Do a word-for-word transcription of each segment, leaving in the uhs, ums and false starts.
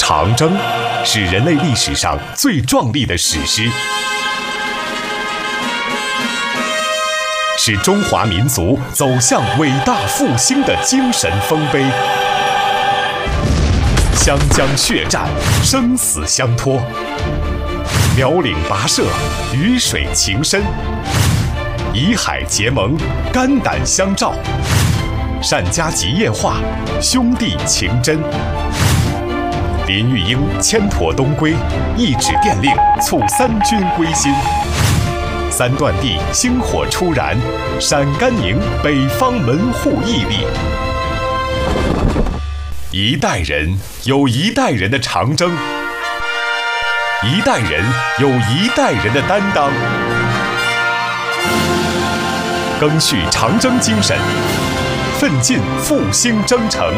长征是人类历史上最壮丽的史诗，是中华民族走向伟大复兴的精神丰碑。湘江血战，生死相托；辽岭跋涉，鱼水情深；以海结盟，肝胆相照；单家集业化，兄弟情真。林玉英牵驼东归，一纸电令促三军归心。三段地星火初燃，陕甘宁北方门户屹立。一代人有一代人的长征，一代人有一代人的担当，赓续长征精神，奋进复兴征程。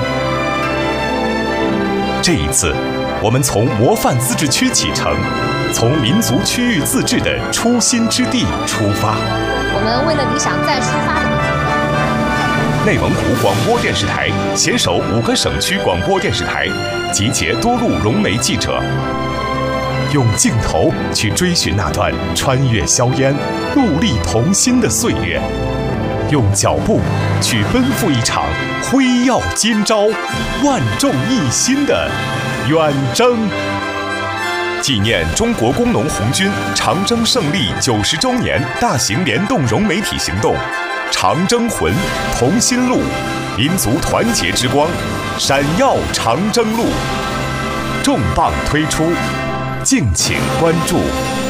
这一次，我们从模范自治区启程，从民族区域自治的初心之地出发。 我们为了理想再出发的。 内蒙古广播电视台携手五个省区广播电视台，集结多路融媒记者，用镜头去追寻那段穿越硝烟、戮力同心的岁月，用脚步去奔赴一场辉耀今朝、万众一心的远征。纪念中国工农红军长征胜利九十周年大型联动融媒体行动，长征魂，同心路，民族团结之光，闪耀长征路，重磅推出，敬请关注。